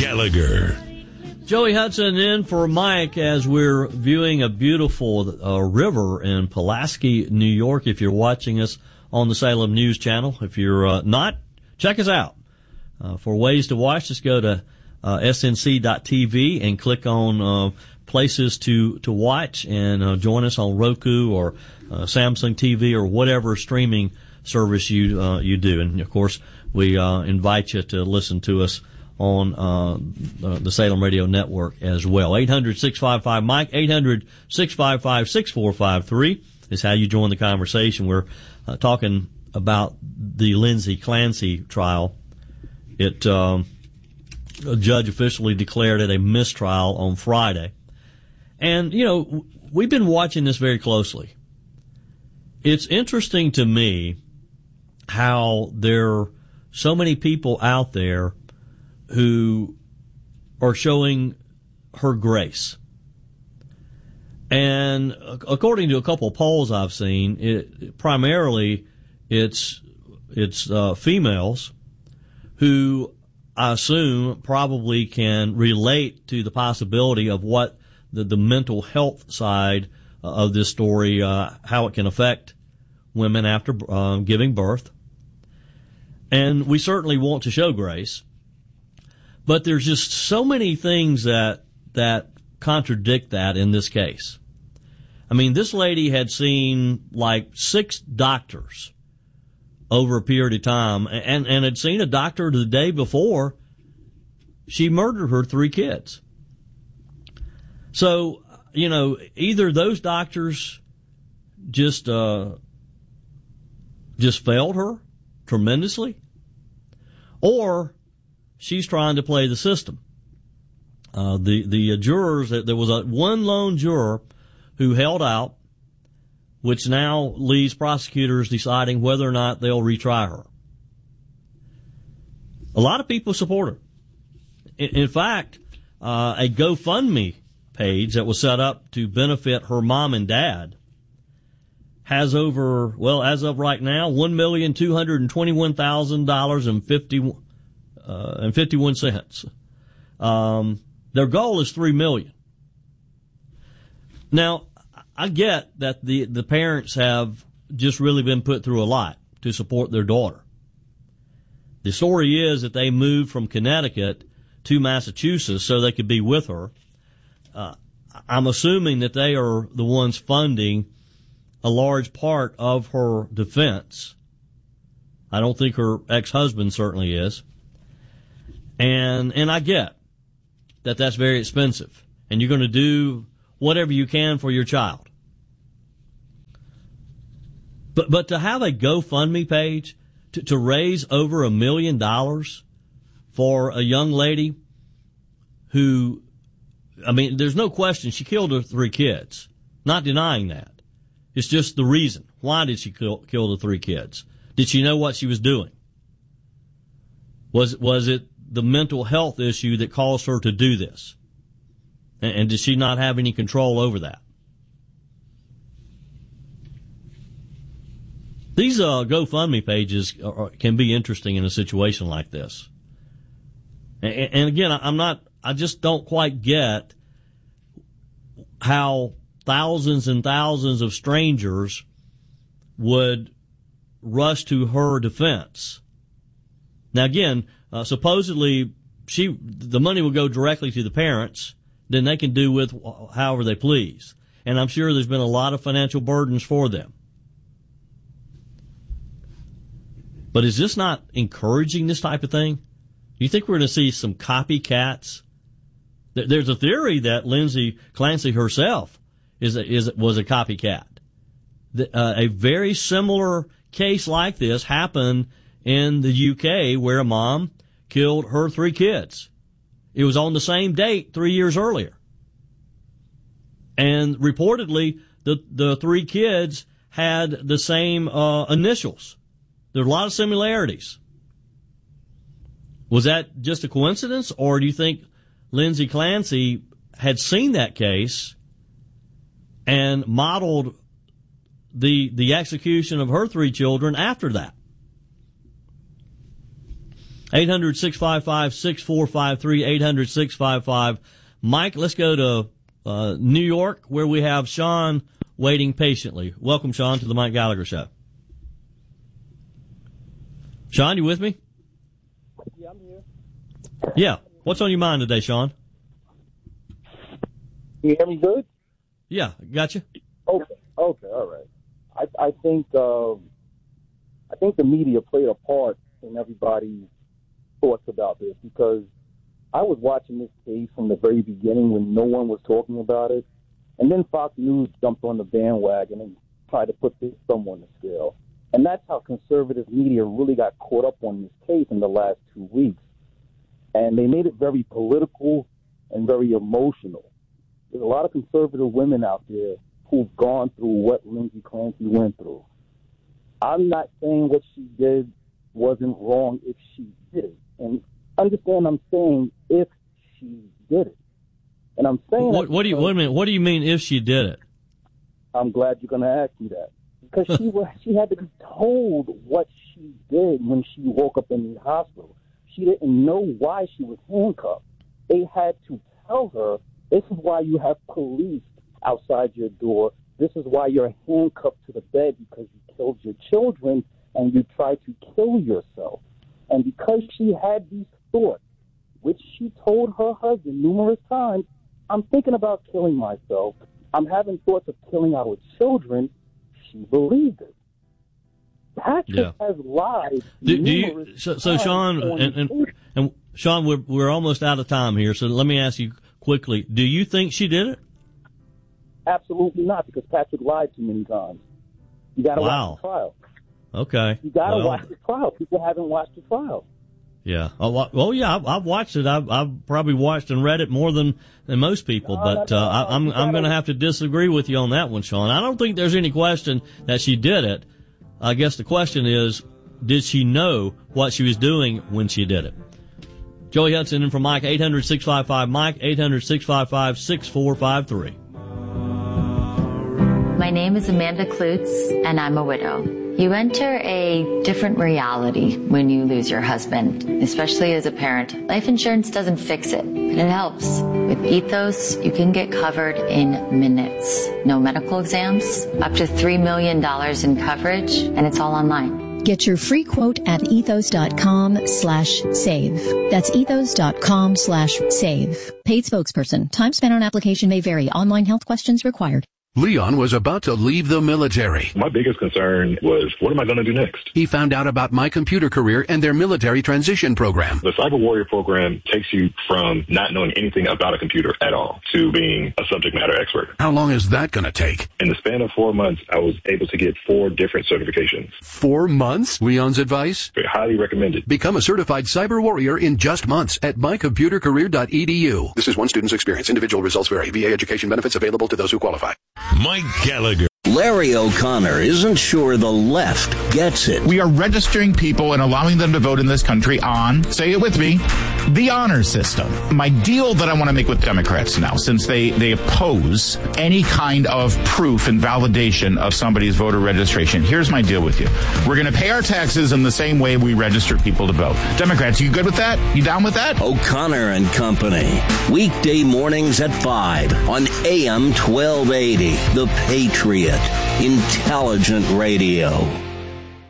Gallagher. Joey Hudson in for Mike as we're viewing a beautiful river in Pulaski, New York. If you're watching us on the Salem News Channel, if you're not, check us out. For ways to watch, just go to snc.tv and click on places to watch and join us on Roku or Samsung TV or whatever streaming service you do. And, of course, we invite you to listen to us on the Salem Radio Network as well. 800-655-MIKE, 800-655-6453 is how you join the conversation. We're talking about the Lindsay Clancy trial. A judge officially declared it a mistrial on Friday. And, you know, we've been watching this very closely. It's interesting to me how there are so many people out there who are showing her grace. And according to a couple of polls I've seen, primarily it's females who I assume probably can relate to the possibility of what the mental health side of this story, how it can affect women after giving birth. And we certainly want to show grace. But there's just so many things that contradict that in this case. I mean, this lady had seen like 6 doctors over a period of time and had seen a doctor the day before she murdered her 3 kids. So, you know, either those doctors just failed her tremendously, or she's trying to play the system. The jurors, there was one lone juror who held out, which now leaves prosecutors deciding whether or not they'll retry her. A lot of people support her. In fact, a GoFundMe page that was set up to benefit her mom and dad has over, well, as of right now, $1,221,051. Their goal is $3 million. Now, I get that the parents have just really been put through a lot to support their daughter. The story is that they moved from Connecticut to Massachusetts so they could be with her. I'm assuming that they are the ones funding a large part of her defense. I don't think her ex-husband certainly is. And I get that that's very expensive. And you're going to do whatever you can for your child. But to have a GoFundMe page to raise over $1 million for a young lady who, I mean, there's no question she killed her 3 kids. Not denying that. It's just the reason. Why did she kill the 3 kids? Did she know what she was doing? Was it the mental health issue that caused her to do this? And did she not have any control over that? These GoFundMe pages can be interesting in a situation like this. And again, I just don't quite get how thousands and thousands of strangers would rush to her defense. Now again, supposedly the money will go directly to the parents, then they can do with however they please. And I'm sure there's been a lot of financial burdens for them. But is this not encouraging this type of thing? Do you think we're going to see some copycats? There's a theory that Lindsay Clancy herself was a copycat. A very similar case like this happened in the UK where a mom killed her 3 kids. It was on the same date 3 years earlier. And reportedly, the 3 kids had the same initials. There are a lot of similarities. Was that just a coincidence, or do you think Lindsay Clancy had seen that case and modeled the execution of her 3 children after that? 800-655-6453, 800-655. Mike, let's go to New York, where we have Sean waiting patiently. Welcome, Sean, to the Mike Gallagher Show. Sean, you with me? Yeah, I'm here. Yeah. What's on your mind today, Sean? You hear me good? Yeah, gotcha. Okay, all right. I think the media played a part in everybody's thoughts about this, because I was watching this case from the very beginning when no one was talking about it, and then Fox News jumped on the bandwagon and tried to put this thumb on the scale. And that's how conservative media really got caught up on this case in the last 2 weeks. And they made it very political and very emotional. There's a lot of conservative women out there who've gone through what Lindsay Clancy went through. I'm not saying what she did wasn't wrong if she did it. And understand, I'm saying if she did it. And I'm saying what do you mean if she did it? I'm glad you're going to ask me that. Because she had to be told what she did when she woke up in the hospital. She didn't know why she was handcuffed. They had to tell her, this is why you have police outside your door. This is why you're handcuffed to the bed, because you killed your children and you tried to kill yourself. And because she had these thoughts, which she told her husband numerous times, I'm thinking about killing myself. I'm having thoughts of killing our children. She believed it. Patrick has lied. So Sean and Sean, we're almost out of time here. So let me ask you quickly: do you think she did it? Absolutely not, because Patrick lied too many times. You got to watch the trial. Okay. You got to watch the trial. People haven't watched the trial. Yeah. Oh, yeah. I've watched it. I've probably watched and read it more than most people. I'm going to have to disagree with you on that one, Sean. I don't think there's any question that she did it. I guess the question is, did she know what she was doing when she did it? Joey Hudson in for Mike, 800-655-Mike, 800-655-6453. My name is Amanda Klutz, and I'm a widow. You enter a different reality when you lose your husband, especially as a parent. Life insurance doesn't fix it, but it helps. With Ethos, you can get covered in minutes. No medical exams, up to $3 million in coverage, and it's all online. Get your free quote at ethos.com/save. That's ethos.com/save. Paid spokesperson. Time spent on application may vary. Online health questions required. Leon was about to leave the military. My biggest concern was, what am I going to do next? He found out about My Computer Career and their military transition program. The Cyber Warrior program takes you from not knowing anything about a computer at all to being a subject matter expert. How long is that going to take? In the span of 4 months, I was able to get 4 different certifications. 4 months? Leon's advice? Highly recommended. Become a certified cyber warrior in just months at mycomputercareer.edu. This is one student's experience. Individual results vary. VA education benefits available to those who qualify. Mike Gallagher. Larry O'Connor isn't sure the left gets it. We are registering people and allowing them to vote in this country on, say it with me, the honor system. My deal that I want to make with Democrats now, since they oppose any kind of proof and validation of somebody's voter registration, here's my deal with you. We're going to pay our taxes in the same way we register people to vote. Democrats, you good with that? You down with that? O'Connor and Company. Weekday mornings at 5 on AM 1280. The Patriot. Intelligent Radio.